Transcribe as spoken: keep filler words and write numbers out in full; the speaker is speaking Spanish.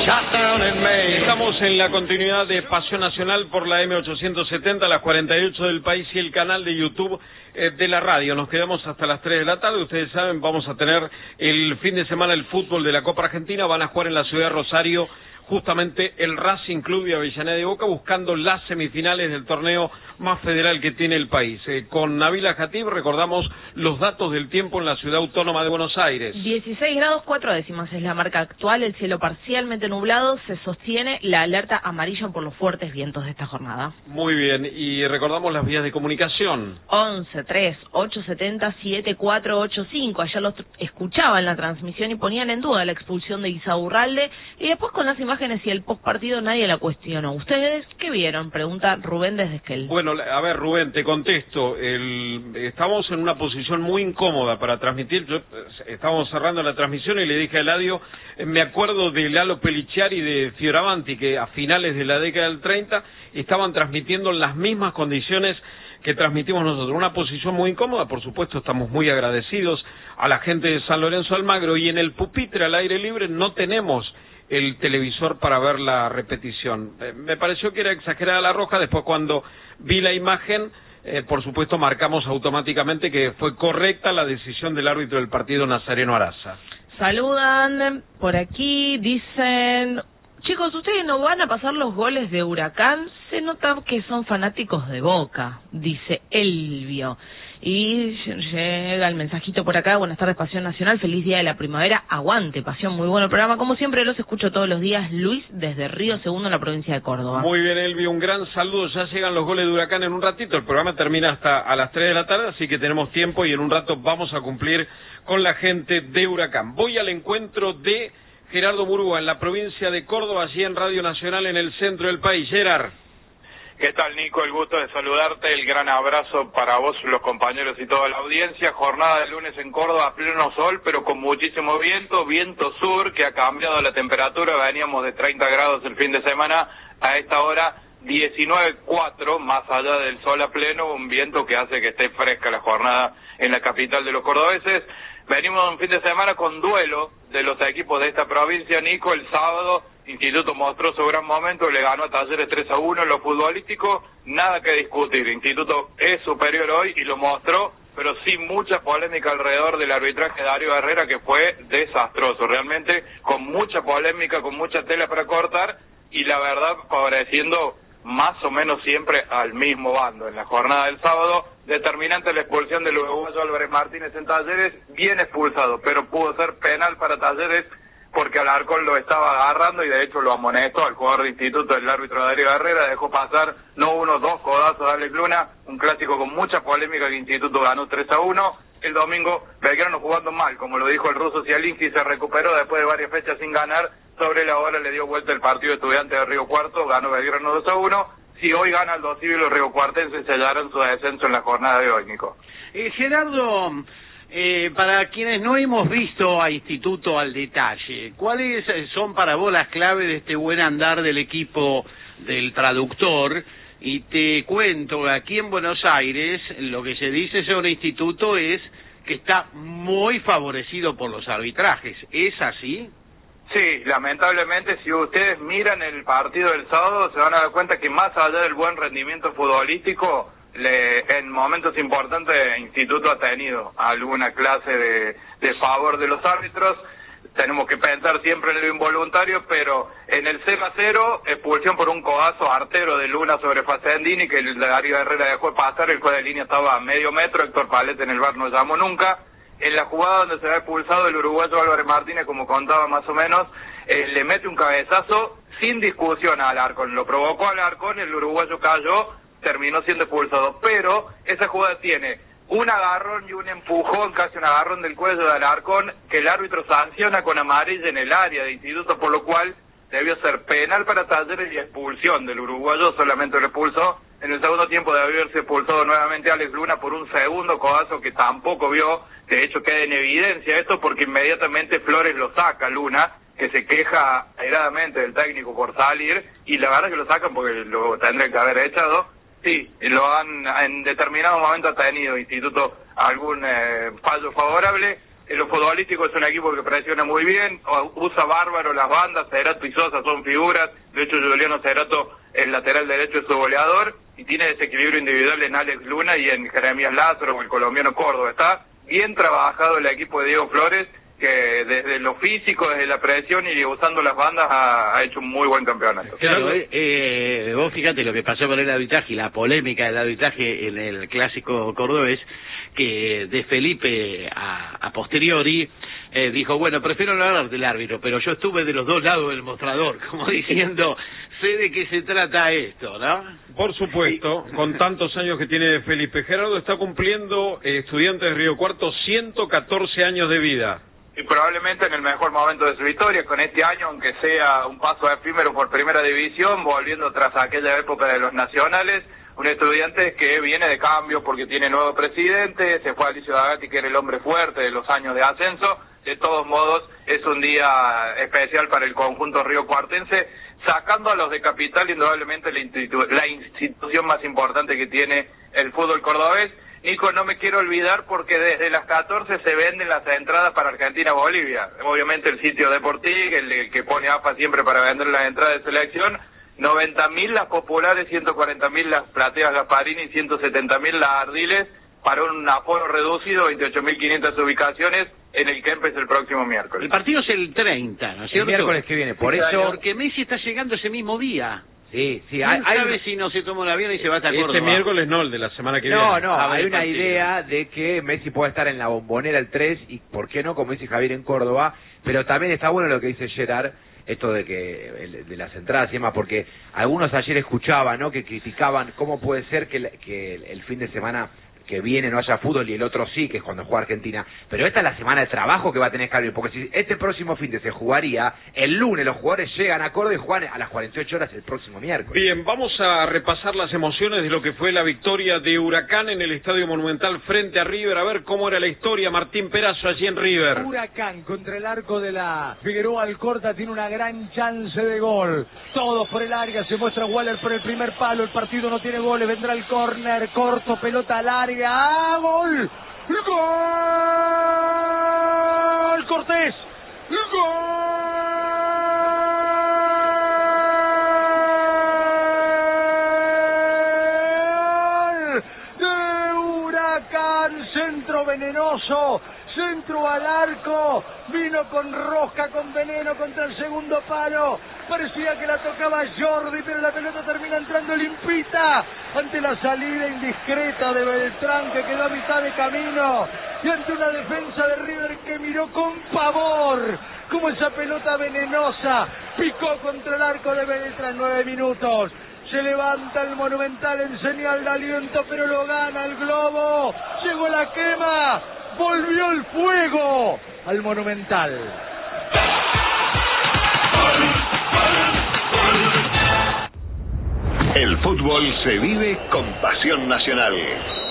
Estamos en la continuidad de Pasión Nacional por la M ochocientos setenta, las cuarenta y ocho del país y el canal de YouTube eh, de la radio. Nos quedamos hasta las tres de la tarde. Ustedes saben, vamos a tener el fin de semana el fútbol de la Copa Argentina. Van a jugar en la ciudad de Rosario justamente el Racing Club y Avellaneda de Boca, buscando las semifinales del torneo más federal que tiene el país. Eh, con Nabila Jatib recordamos los datos del tiempo en la ciudad autónoma de Buenos Aires. dieciséis grados cuatro décimas es la marca actual, el cielo parcialmente nublado, se sostiene la alerta amarilla por los fuertes vientos de esta jornada. Muy bien, y recordamos las vías de comunicación. once, tres, ocho setenta, siete cuatro ocho cinco, ayer los escuchaban la transmisión y ponían en duda la expulsión de Insaurralde, y después con las imágenes y el postpartido nadie la cuestionó. ¿Ustedes qué vieron? Pregunta Rubén desde Esquel. Bueno, a ver, Rubén, te contesto. El, estamos en una posición muy incómoda para transmitir. Yo, estábamos cerrando la transmisión y le dije a Eladio, eh, me acuerdo de Lalo Peliciari y de Fioravanti, que a finales de la década del treinta estaban transmitiendo en las mismas condiciones que transmitimos nosotros. Una posición muy incómoda, por supuesto, estamos muy agradecidos a la gente de San Lorenzo Almagro, y en el pupitre al aire libre no tenemos el televisor para ver la repetición. Eh, me pareció que era exagerada la roja. Después, cuando vi la imagen, eh, por supuesto marcamos automáticamente que fue correcta la decisión del árbitro del partido, Nazareno Araza. Saludan por aquí, dicen: chicos, ustedes no van a pasar los goles de Huracán, se nota que son fanáticos de Boca, dice Elvio. Y llega el mensajito por acá: buenas tardes, Pasión Nacional, feliz día de la primavera, aguante Pasión, muy bueno el programa, como siempre los escucho todos los días. Luis desde Río Segundo en la provincia de Córdoba. Muy bien, Elvio, un gran saludo. Ya llegan los goles de Huracán en un ratito, el programa termina hasta a las tres de la tarde, así que tenemos tiempo y en un rato vamos a cumplir con la gente de Huracán. Voy al encuentro de Gerardo Murúa en la provincia de Córdoba, allí en Radio Nacional en el centro del país. Gerard. ¿Qué tal, Nico? El gusto de saludarte, el gran abrazo para vos, los compañeros y toda la audiencia. Jornada de lunes en Córdoba, pleno sol, pero con muchísimo viento, viento sur, que ha cambiado la temperatura. Veníamos de treinta grados el fin de semana, a esta hora diecinueve coma cuatro, más allá del sol a pleno, un viento que hace que esté fresca la jornada en la capital de los cordobeses. Venimos un fin de semana con duelo de los equipos de esta provincia, Nico. El sábado Instituto mostró su gran momento, le ganó a Talleres tres a uno en lo futbolístico, nada que discutir. Instituto es superior hoy y lo mostró, pero sin mucha polémica alrededor del arbitraje de Darío Herrera, que fue desastroso, realmente con mucha polémica, con mucha tela para cortar, y la verdad favoreciendo más o menos siempre al mismo bando. En la jornada del sábado, determinante la expulsión del uruguayo Álvarez Martínez en Talleres, bien expulsado, pero pudo ser penal para Talleres porque Alarcón lo estaba agarrando y de hecho lo amonestó al jugador de Instituto, el árbitro Darío Herrera, dejó pasar no uno, dos codazos a Alex Luna, un clásico con mucha polémica que Instituto ganó tres a uno. El domingo, Belgrano jugando mal, como lo dijo el ruso Zielinski, se recuperó después de varias fechas sin ganar, sobre la hora le dio vuelta el partido Estudiantes de Río Cuarto, ganó Belgrano dos a uno. Si hoy gana el Dos Civil, los riocuartenses sellaron su descenso en la jornada de hoy, Nico. Eh, Gerardo, eh, para quienes no hemos visto a Instituto al detalle, ¿cuáles son para vos las claves de este buen andar del equipo del traductor? Y te cuento, aquí en Buenos Aires, lo que se dice sobre Instituto es que está muy favorecido por los arbitrajes. ¿Es así? Sí, lamentablemente, si ustedes miran el partido del sábado, se van a dar cuenta que más allá del buen rendimiento futbolístico, le, en momentos importantes el Instituto ha tenido alguna clase de, de favor de los árbitros. Tenemos que pensar siempre en lo involuntario, pero en el cero a cero, expulsión por un codazo artero de Luna sobre Facendini, que el Darío Herrera dejó pasar, el juez de línea estaba a medio metro, Héctor Palete en el V A R no llamó nunca. En la jugada donde se ha expulsado el uruguayo Álvarez Martínez, como contaba más o menos, eh, le mete un cabezazo sin discusión a Alarcón. Lo provocó a Alarcón, el uruguayo cayó, terminó siendo expulsado. Pero esa jugada tiene un agarrón y un empujón, casi un agarrón del cuello de Alarcón, que el árbitro sanciona con amarilla en el área de Instituto, por lo cual debió ser penal para Talleres y expulsión del uruguayo, solamente lo expulsó. En el segundo tiempo debió haberse expulsado nuevamente a Alex Luna por un segundo codazo que tampoco vio. De hecho queda en evidencia esto porque inmediatamente Flores lo saca Luna, que se queja airadamente del técnico por salir, y la verdad que lo sacan porque lo tendrían que haber echado. Sí, lo han, en determinado momento ha tenido Instituto algún eh, fallo favorable. En lo futbolístico es un equipo que presiona muy bien, usa bárbaro las bandas, Cerato y Sosa son figuras, de hecho Juliano Cerato, el lateral derecho, es su goleador, y tiene desequilibrio individual en Alex Luna y en Jeremías Lázaro o el colombiano Córdoba. Está bien trabajado el equipo de Diego Flores, que desde lo físico, desde la presión y usando las bandas ha, ha hecho un muy buen campeonato. Claro, eh, eh, vos fíjate lo que pasó con el arbitraje y la polémica del arbitraje en el clásico cordobés, que de Felipe a, a posteriori eh, dijo, bueno, prefiero no hablar del árbitro, pero yo estuve de los dos lados del mostrador, como diciendo, sé de qué se trata esto, ¿no? Por supuesto, con tantos años que tiene Felipe. Gerardo está cumpliendo, eh, estudiante de Río Cuarto, ciento catorce años de vida. Y probablemente en el mejor momento de su historia, con este año, aunque sea un paso efímero por primera división, volviendo tras aquella época de los nacionales, un estudiante que viene de cambio porque tiene nuevo presidente, se fue Alicio D'Agati, que era el hombre fuerte de los años de ascenso. De todos modos, es un día especial para el conjunto riocuartense, sacando a los de Capital, indudablemente la, institu la institución más importante que tiene el fútbol cordobés. Nico, no me quiero olvidar porque desde las catorce se venden las entradas para Argentina-Bolivia. Obviamente el sitio Deportig, el, el que pone A F A siempre para vender las entradas de selección, noventa mil las populares, ciento cuarenta mil las plateas Gasparini y ciento setenta mil las Ardiles, para un aforo reducido, veintiocho mil quinientas ubicaciones en el Kempes el próximo miércoles. El partido es el treinta, ¿no es cierto? El miércoles que viene, por Sí, eso... Porque Messi está llegando ese mismo día. Sí, sí, ¿Quién hay, hay sabe un- si no se toma un avión y se va hasta Córdoba? Este miércoles no, el de la semana que No, viene. no, Ah, hay el una partido. idea de que Messi pueda estar en la Bombonera el tres y, ¿por qué no?, como dice Javier, en Córdoba, pero también está bueno lo que dice Gerard, esto de que el- de las entradas y demás, porque algunos ayer escuchaban, ¿no?, que criticaban cómo puede ser que, el- que el, el fin de semana que viene no haya fútbol y el otro sí, que es cuando juega Argentina, pero esta es la semana de trabajo que va a tener Calvin, porque si este próximo fin de se jugaría, el lunes los jugadores llegan a Córdoba y juegan a las cuarenta y ocho horas el próximo miércoles. Bien, vamos a repasar las emociones de lo que fue la victoria de Huracán en el Estadio Monumental frente a River. A ver cómo era la historia, Martín Perazo allí en River. Huracán contra el arco de la Figueroa Alcorta tiene una gran chance de gol. Todos por el área, se muestra Waller por el primer palo, el partido no tiene goles, vendrá el córner, corto, pelota larga, ¡ah, gol! ¡Gol! Cortés, ¡gol! De Huracán, centro venenoso, centro al arco, vino con rosca, con veneno contra el segundo palo, parecía que la tocaba Jordi, pero la pelota termina entrando limpita ante la salida indiscreta de Beltrán, que quedó a mitad de camino, y ante una defensa de River que miró con pavor como esa pelota venenosa picó contra el arco de Beltrán. Nueve minutos. Se levanta el Monumental en señal de aliento, pero lo gana el Globo. Llegó la quema, volvió el fuego al Monumental. El fútbol se vive con pasión nacional.